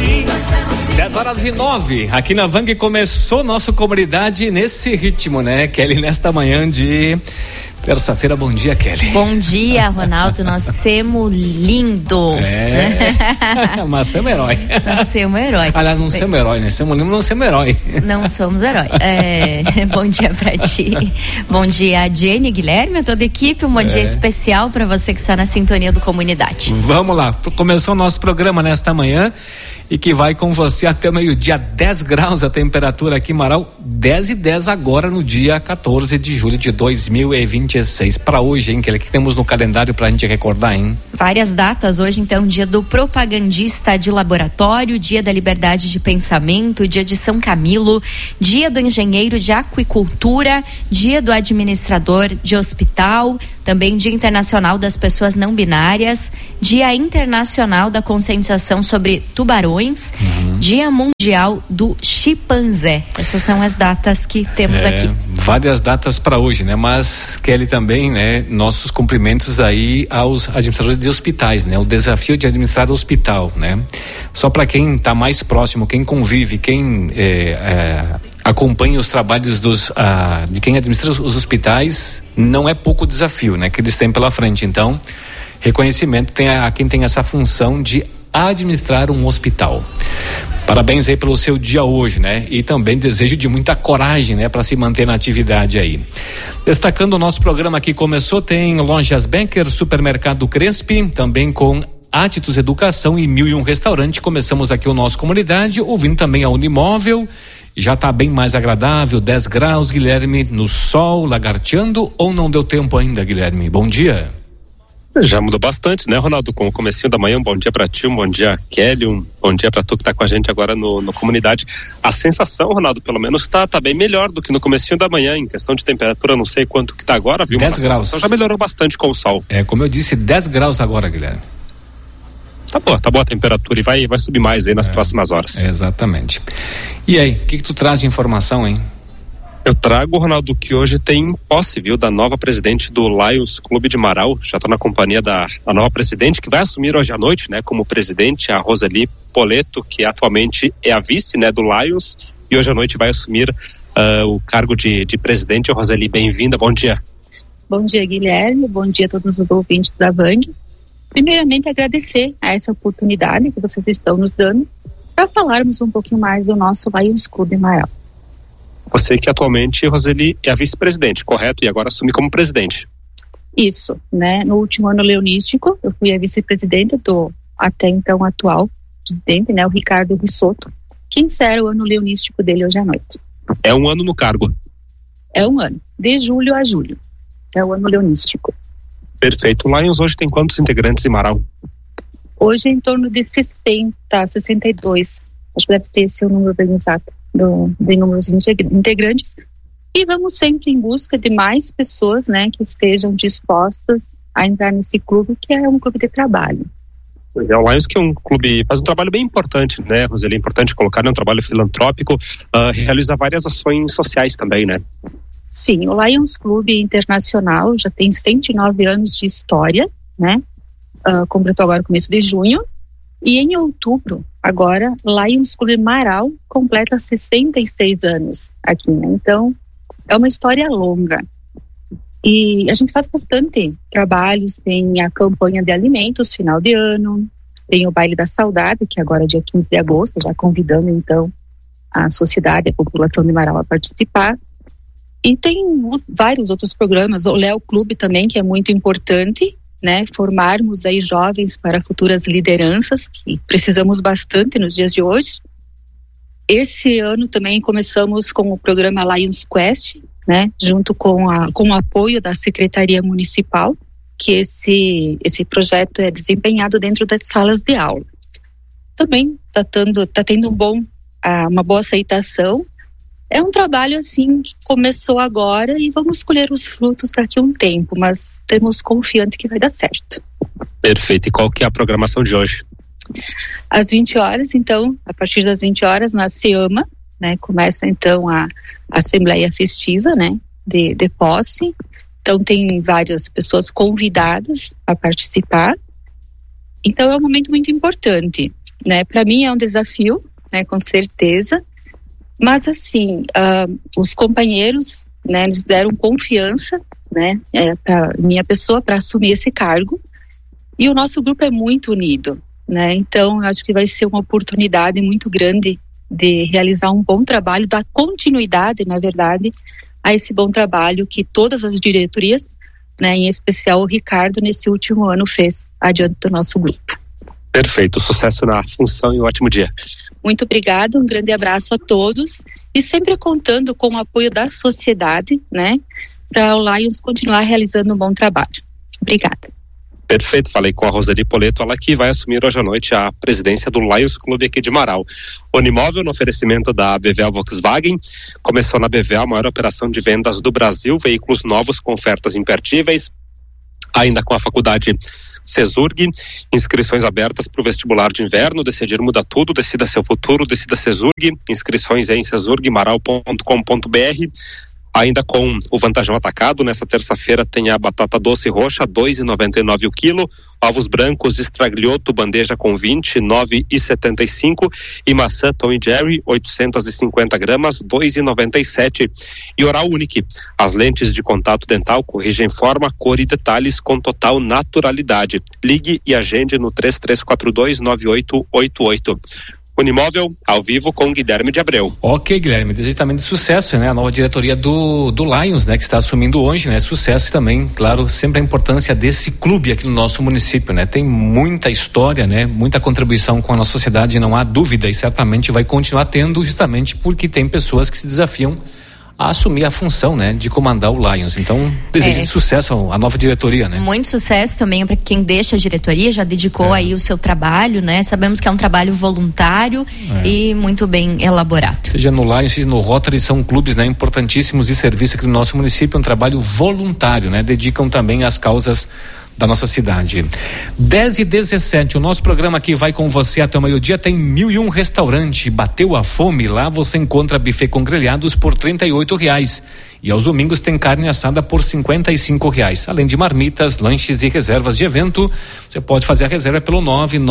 10h09, aqui na Vang começou nossa comunidade nesse ritmo, né, Kelly, nesta manhã de terça-feira. Bom dia, Kelly. Bom dia, Ronaldo. Nós somos lindo. Mas somos herói. Nós somos herói. Aliás, não somos herói, né? Somos lindo, não somos herói. Não somos herói. Bom dia pra ti. Bom dia, Jenny, Guilherme, a toda a equipe. Um bom dia especial pra você que está na sintonia do Comunidade. Vamos lá. Começou o nosso programa nesta manhã e que vai com você até o meio-dia. 10 graus a temperatura aqui em Marau, 10:10 agora no dia 14 de julho de 2026. Para hoje, hein, que temos no calendário pra gente recordar, hein? Várias datas hoje, então: dia do propagandista de laboratório, dia da liberdade de pensamento, dia de São Camilo, dia do engenheiro de aquicultura, dia do administrador de hospital, também dia internacional das pessoas não binárias, dia internacional da conscientização sobre tubarões, dia mundial do chimpanzé. Essas são as datas que temos aqui. Várias datas para hoje, né? Mas, Kelly, também, né? Nossos cumprimentos aí aos administradores de hospitais, né? O desafio de administrar hospital, né? Só para quem está mais próximo, quem convive, quem acompanha os trabalhos de quem administra os hospitais, não é pouco desafio, né? Que eles têm pela frente. Então, reconhecimento a quem tem essa função de administrar um hospital. Parabéns aí pelo seu dia hoje, né? E também desejo de muita coragem, né? Para se manter na atividade aí. Destacando o nosso programa que começou, tem Lojas Becker, Supermercado Crespi, também com Atitus Educação e 1001 Restaurante. Começamos aqui o nosso Comunidade, ouvindo também a Unimóvel. Já está bem mais agradável, 10 graus, Guilherme, no sol, lagarteando, ou não deu tempo ainda, Guilherme? Bom dia. Já mudou bastante, né, Ronaldo? Com o comecinho da manhã, um bom dia pra ti, um bom dia, Kelly, um bom dia pra tu que tá com a gente agora no Comunidade. A sensação, Ronaldo, pelo menos tá bem melhor do que no comecinho da manhã, em questão de temperatura, não sei quanto que tá agora, viu? 10 graus. Já melhorou bastante com o sol. Como eu disse, 10 graus agora, Guilherme. Tá boa a temperatura e vai subir mais aí nas próximas horas. Exatamente. E aí, o que tu traz de informação, hein? Eu trago, Ronaldo, que hoje tem posse, viu, da nova presidente do Lions Clube de Marau. Já estou na companhia da nova presidente, que vai assumir hoje à noite, né, como presidente, a Roseli Poleto, que atualmente é a vice, né, do Lions, e hoje à noite vai assumir o cargo de presidente. Roseli, bem-vinda, bom dia. Bom dia, Guilherme, bom dia a todos os ouvintes da Vang. Primeiramente, agradecer a essa oportunidade que vocês estão nos dando para falarmos um pouquinho mais do nosso Lions Clube Marau. Você que atualmente, Roseli, é a vice-presidente, correto? E agora assume como presidente. Isso, né? No último ano leonístico, eu fui a vice-presidente do até então atual presidente, né? O Ricardo Risotto, que encerra o ano leonístico dele hoje à noite. É um ano no cargo? É um ano, de julho a julho. É o ano leonístico. Perfeito. O Lions hoje tem quantos integrantes em Marau? Hoje em torno de 60, 62. Acho que deve ter esse o número bem exato. De números integrantes, e vamos sempre em busca de mais pessoas, né, que estejam dispostas a entrar nesse clube, que é um clube de trabalho. O Lions, que é um clube, faz um trabalho bem importante, né, Roseli? É importante colocar, né, um trabalho filantrópico, realiza várias ações sociais também, né? Sim, o Lions Clube Internacional já tem 109 anos de história, né? Completou agora no começo de junho. E em outubro, agora, Lions Clube Marau completa 66 anos aqui, né? Então, é uma história longa. E a gente faz bastante trabalhos, tem a campanha de alimentos, final de ano, tem o Baile da Saudade, que agora é dia 15 de agosto, já convidando, então, a sociedade, a população de Marau a participar. E tem vários outros programas, o Léo Clube também, que é muito importante, né, formarmos aí jovens para futuras lideranças, que precisamos bastante nos dias de hoje. Esse ano também começamos com o programa Lions Quest, né, junto com o apoio da Secretaria Municipal, que esse projeto é desempenhado dentro das salas de aula. Também tá tendo uma boa aceitação. É um trabalho assim que começou agora e vamos colher os frutos daqui a um tempo, mas temos confiança que vai dar certo. Perfeito. E qual que é a programação de hoje? Às 20 horas, então, a partir das 20 horas, na SEAMA, né, começa então a Assembleia Festiva, né, de posse. Então tem várias pessoas convidadas a participar. Então é um momento muito importante. né? Para mim é um desafio, né? Com certeza. Mas assim, os companheiros, né? Eles deram confiança, né? Para minha pessoa para assumir esse cargo. E o nosso grupo é muito unido, né? Então, acho que vai ser uma oportunidade muito grande de realizar um bom trabalho, dar continuidade, na verdade, a esse bom trabalho que todas as diretorias, né, em especial o Ricardo, nesse último ano fez adiante do nosso grupo. Perfeito, sucesso na função e um ótimo dia. Muito obrigada, um grande abraço a todos e sempre contando com o apoio da sociedade, né, para o Lions continuar realizando um bom trabalho. Obrigada. Perfeito, falei com a Roseli Poletto, ela que vai assumir hoje à noite a presidência do Lions Clube aqui de Marau. Unimóvel, no oferecimento da BVL Volkswagen, começou na BVL a maior operação de vendas do Brasil, veículos novos com ofertas imperdíveis, ainda com a faculdade CESURG, inscrições abertas para o vestibular de inverno. Decidir muda tudo, decida seu futuro, decida CESURG, inscrições em cesurgmaral.com.br. Ainda com o Vantajão Atacado, nessa terça-feira tem a batata doce roxa, R$2,99 o quilo, ovos brancos Stragliotto, bandeja com 20, R$9,75 e maçã Tom & Jerry, 850 gramas, R$2,97. E Oral Unique, as lentes de contato dental corrigem forma, cor e detalhes com total naturalidade. Ligue e agende no 3342-9888. Unimóvel, ao vivo com Guilherme de Abreu. Ok, Guilherme, desejo também de sucesso, né? A nova diretoria do Lions, né? Que está assumindo hoje, né? Sucesso também, claro, sempre a importância desse clube aqui no nosso município, né? Tem muita história, né? Muita contribuição com a nossa sociedade, não há dúvida, e certamente vai continuar tendo, justamente porque tem pessoas que se desafiam a assumir a função, né, de comandar o Lions. Então, desejo de sucesso à nova diretoria, né? Muito sucesso também para quem deixa a diretoria, já dedicou aí o seu trabalho, né? Sabemos que é um trabalho voluntário e muito bem elaborado. Seja no Lions, seja no Rotary, são clubes, né, importantíssimos de serviço aqui no nosso município, um trabalho voluntário, né? Dedicam também às causas da nossa cidade. 10h17, o nosso programa aqui vai com você até o meio-dia. Tem 1001 Restaurante. Bateu a fome? Lá você encontra buffet com grelhados por R$38. E aos domingos tem carne assada por R$55. Além de marmitas, lanches e reservas de evento. Você pode fazer a reserva pelo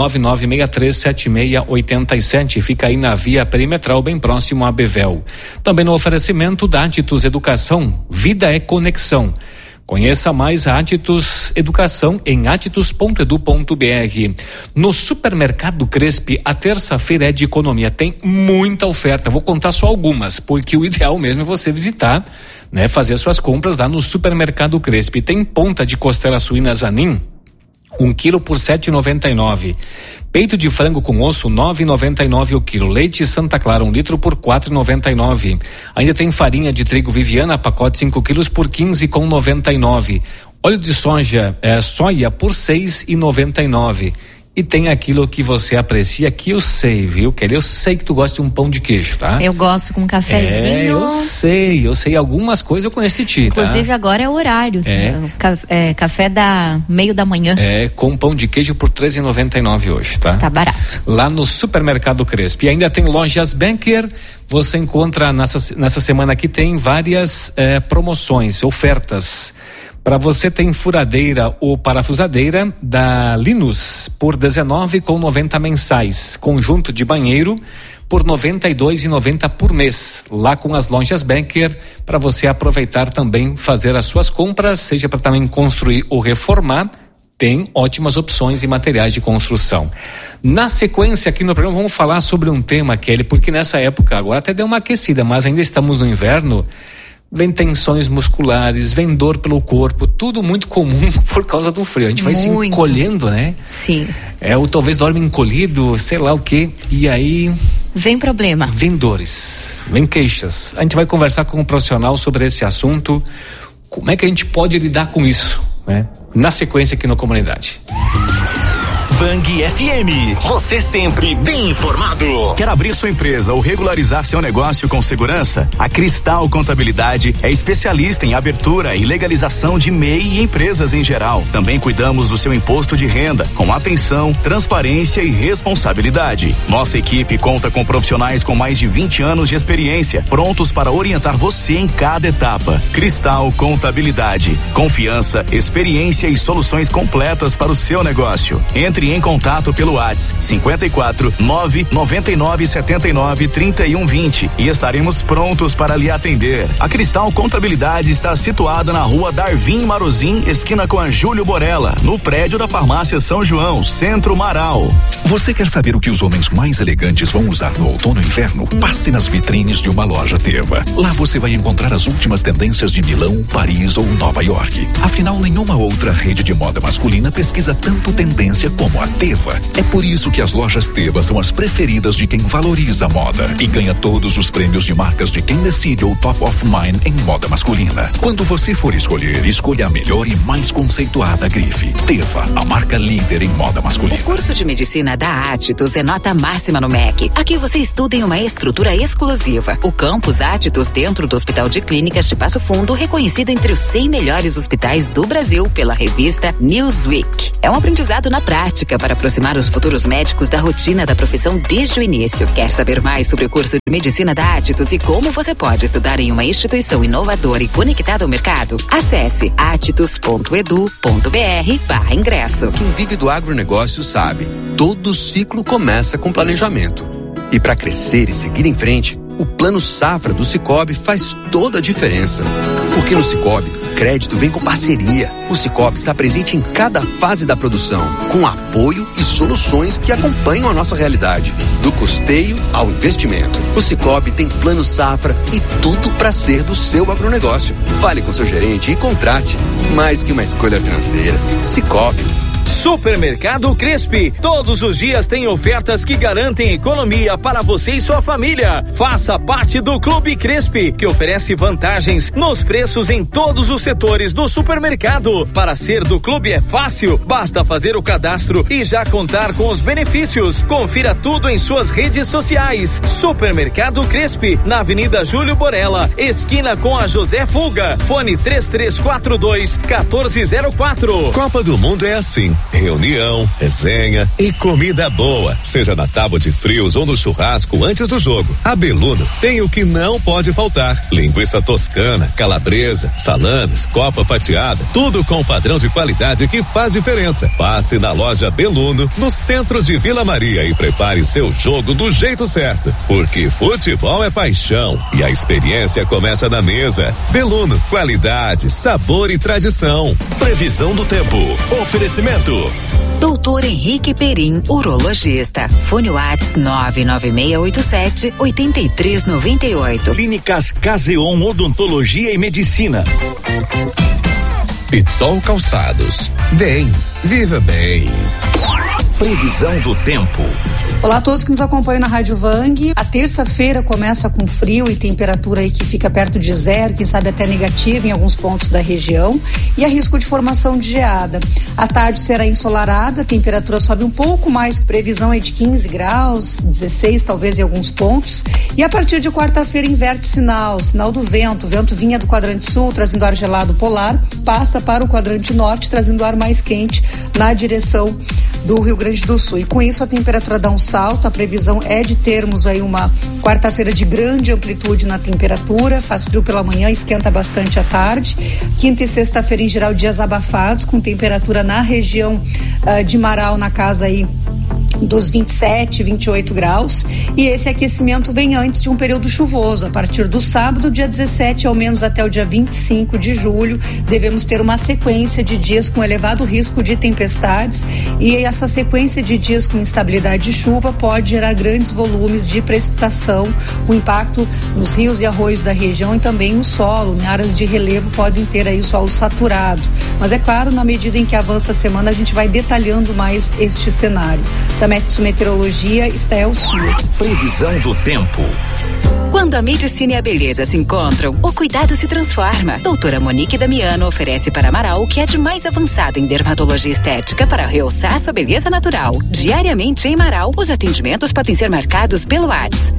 999637687. Fica aí na Via Perimetral, bem próximo à Bevel. Também no oferecimento da Atitus Educação. Vida é conexão. Conheça mais a Atitus Educação em atitus.edu.br. No Supermercado Crespi, a terça-feira é de economia, tem muita oferta. Vou contar só algumas, porque o ideal mesmo é você visitar, né, fazer suas compras lá no Supermercado Crespi. Tem ponta de costela suína Zanin, 1 quilo por R$7,99. Peito de frango com osso, R$9,99 o quilo. Leite Santa Clara, 1 litro por R$4,99. Ainda tem farinha de trigo Viviana, pacote 5 quilos por R$15,99. Óleo de soja, soia por R$6,99. E tem aquilo que você aprecia, que eu sei, viu, Kelly? Eu sei que tu gosta de um pão de queijo, tá? Eu gosto com um cafezinho. Eu sei algumas coisas eu conheço de ti, tá? Inclusive agora é o horário. Café da meio da manhã. Com pão de queijo por R$13,99 hoje, tá? Tá barato. Lá no Supermercado Crespi. E ainda tem lojas Banker. Você encontra nessa semana aqui, tem várias promoções, ofertas. Para você tem furadeira ou parafusadeira da Linus por R$19,90 mensais. Conjunto de banheiro por R$92,90 por mês. Lá com as lojas Banker, para você aproveitar também, fazer as suas compras, seja para também construir ou reformar. Tem ótimas opções e materiais de construção. Na sequência aqui no programa vamos falar sobre um tema, Kelly, porque nessa época agora até deu uma aquecida, mas ainda estamos no inverno. Vem tensões musculares, vem dor pelo corpo, tudo muito comum por causa do frio. A gente vai se encolhendo, né? Sim. Ou talvez dorme encolhido, sei lá o quê, e aí... Vem problema. Vem dores, vem queixas. A gente vai conversar com um profissional sobre esse assunto, como é que a gente pode lidar com isso, né? Na sequência aqui no Comunidade. Fang FM, você sempre bem informado. Quer abrir sua empresa ou regularizar seu negócio com segurança? A Cristal Contabilidade é especialista em abertura e legalização de MEI e empresas em geral. Também cuidamos do seu imposto de renda, com atenção, transparência e responsabilidade. Nossa equipe conta com profissionais com mais de 20 anos de experiência, prontos para orientar você em cada etapa. Cristal Contabilidade, confiança, experiência e soluções completas para o seu negócio. Entre Entre em contato pelo WhatsApp 54 999 79 31 20 e estaremos prontos para lhe atender. A Cristal Contabilidade está situada na rua Darvin Marozin, esquina com a Júlio Borella, no prédio da Farmácia São João, Centro Marau. Você quer saber o que os homens mais elegantes vão usar no outono e inverno? Passe nas vitrines de uma loja Teva. Lá você vai encontrar as últimas tendências de Milão, Paris ou Nova York. Afinal, nenhuma outra rede de moda masculina pesquisa tanto tendência como a Teva. É por isso que as lojas Teva são as preferidas de quem valoriza a moda e ganha todos os prêmios de marcas de quem decide o Top of Mind em moda masculina. Quando você for escolher, escolha a melhor e mais conceituada grife. Teva, a marca líder em moda masculina. O curso de medicina da Atitus é nota máxima no MEC. Aqui você estuda em uma estrutura exclusiva. O campus Atitus dentro do Hospital de Clínicas de Passo Fundo, reconhecido entre os 100 melhores hospitais do Brasil pela revista Newsweek. É um aprendizado na prática para aproximar os futuros médicos da rotina da profissão desde o início. Quer saber mais sobre o curso de medicina da Atitus e como você pode estudar em uma instituição inovadora e conectada ao mercado? Acesse atitus.edu.br/ingresso. Quem vive do agronegócio sabe, todo ciclo começa com planejamento. E para crescer e seguir em frente, o Plano Safra do Sicoob faz toda a diferença. Porque no Sicoob, crédito vem com parceria. O Sicoob está presente em cada fase da produção, com apoio e soluções que acompanham a nossa realidade, do custeio ao investimento. O Sicoob tem Plano Safra e tudo para ser do seu agronegócio. Fale com seu gerente e contrate. Mais que uma escolha financeira, Sicoob. Supermercado Crespi. Todos os dias tem ofertas que garantem economia para você e sua família. Faça parte do Clube Crespi, que oferece vantagens nos preços em todos os setores do supermercado. Para ser do clube é fácil, basta fazer o cadastro e já contar com os benefícios. Confira tudo em suas redes sociais. Supermercado Crespi, na Avenida Júlio Borella, esquina com a José Fulga. Fone 3342-1404. Copa do Mundo é assim. Reunião, resenha e comida boa, seja na tábua de frios ou no churrasco antes do jogo. A Beluno tem o que não pode faltar: linguiça toscana, calabresa, salames, copa fatiada, tudo com o padrão de qualidade que faz diferença. Passe na loja Beluno, no centro de Vila Maria, e prepare seu jogo do jeito certo, porque futebol é paixão e a experiência começa na mesa. Beluno, qualidade, sabor e tradição. Previsão do tempo. Oferecimento Doutor Henrique Perim, urologista. Fone WhatsApp 99687-8398. Clínicas Caseon Odontologia e Medicina. Pitol Calçados. Vem, viva bem. Previsão do tempo. Olá a todos que nos acompanham na Rádio Vang. A terça-feira começa com frio e temperatura aí que fica perto de zero, quem sabe até negativa em alguns pontos da região, e há risco de formação de geada. A tarde será ensolarada, a temperatura sobe um pouco mais, previsão é de 15 graus, 16 talvez em alguns pontos, e a partir de quarta-feira inverte sinal do vento. O vento vinha do quadrante sul trazendo ar gelado polar, passa para o quadrante norte trazendo ar mais quente na direção do Rio Grande do Sul, e com isso a temperatura dá um salto. A previsão é de termos aí uma quarta-feira de grande amplitude na temperatura, faz frio pela manhã, esquenta bastante à tarde. Quinta e sexta-feira em geral dias abafados, com temperatura na região de Marau na casa aí dos 27, 28 graus, e esse aquecimento vem antes de um período chuvoso. A partir do sábado, dia 17, ao menos até o dia 25 de julho, devemos ter uma sequência de dias com elevado risco de tempestades, e essa sequência de dias com instabilidade de chuva pode gerar grandes volumes de precipitação, com impacto nos rios e arroios da região e também no solo. Em áreas de relevo podem ter aí o solo saturado, mas é claro, na medida em que avança a semana, a gente vai detalhando mais este cenário. Da Metsu Meteorologia, Estel Suas. Previsão do tempo. Quando a medicina e a beleza se encontram, o cuidado se transforma. Doutora Monique Damiano oferece para Marau o que é de mais avançado em dermatologia estética para realçar sua beleza natural. Diariamente em Marau, os atendimentos podem ser marcados pelo WhatsApp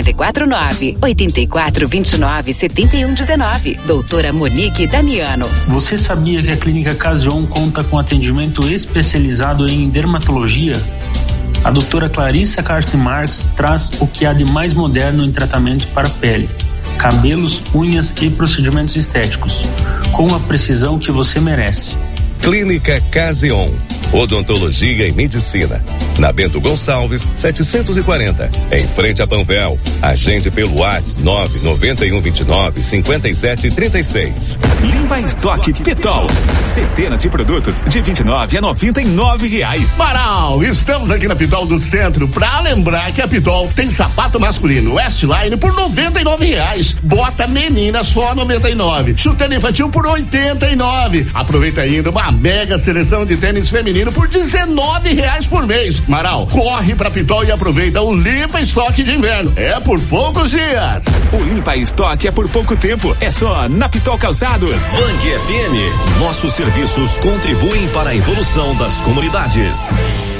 549-8429-7119. Doutora Monique Damiano. Você sabia que a Clínica Caseon conta com atendimento especializado em dermatologia? A doutora Clarissa Carsten Marques traz o que há de mais moderno em tratamento para pele, cabelos, unhas e procedimentos estéticos, com a precisão que você merece. Clínica Caseon, odontologia e medicina. Na Bento Gonçalves, 740, em frente a Panvel. Agende pelo WhatsApp 991295736. Limpa Estoque Pitol. Centenas de produtos de R$29 a R$99. Marau, estamos aqui na Pitol do Centro pra lembrar que a Pitol tem sapato masculino Westline por R$99. Bota menina só R$99. Chuteira infantil por R$89. Aproveita ainda uma mega seleção de tênis feminino por R$19 por mês. Marau, corre pra Pitol e aproveita o Limpa Estoque de inverno. É por poucos dias. O Limpa Estoque é por pouco tempo. É só na Pitol Calçados. Vang FM. Nossos serviços contribuem para a evolução das comunidades.